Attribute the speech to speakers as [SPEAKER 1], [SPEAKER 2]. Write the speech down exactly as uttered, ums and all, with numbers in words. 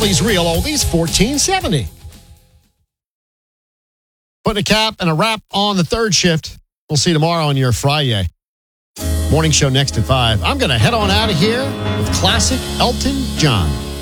[SPEAKER 1] Philly's Real Oldies, fourteen seventy. Putting a cap and a wrap on the third shift. We'll see you tomorrow on your Friday. Morning show next at five. I'm going to head on out of here with classic Elton John.